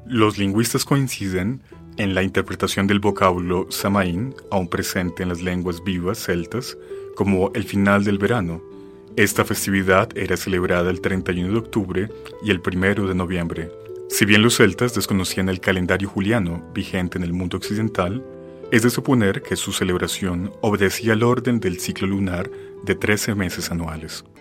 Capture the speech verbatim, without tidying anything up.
Los lingüistas coinciden en la interpretación del vocablo Samaín, aún presente en las lenguas vivas celtas, como el final del verano. Esta festividad era celebrada el treinta y uno de octubre y el primero de noviembre. Si bien los celtas desconocían el calendario juliano vigente en el mundo occidental, es de suponer que su celebración obedecía al orden del ciclo lunar de trece meses anuales.